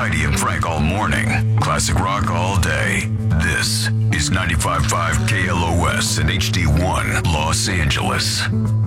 Heidi and Frank all morning. Classic rock all day. This is 95.5 KLOS and HD1 Los Angeles.